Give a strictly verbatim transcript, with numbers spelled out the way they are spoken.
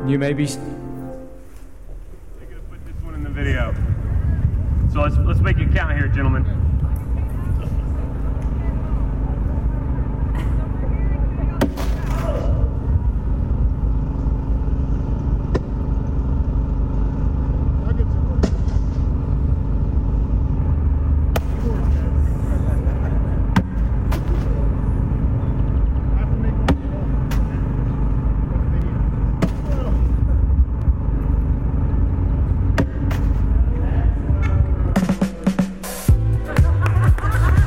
You may be... They're gonna put this one in the video. So let's let's make it count here, gentlemen.